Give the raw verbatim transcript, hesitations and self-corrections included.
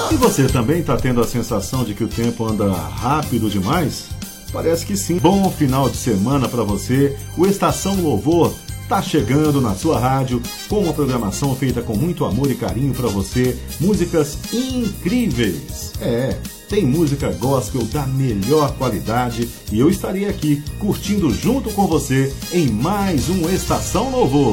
E você também está tendo a sensação de que o tempo anda rápido demais? Parece que sim. Bom final de semana para você. O Estação Louvor tá chegando na sua rádio com uma programação feita com muito amor e carinho para você. Músicas incríveis. É, tem música gospel da melhor qualidade e eu estarei aqui curtindo junto com você em mais um Estação Louvor.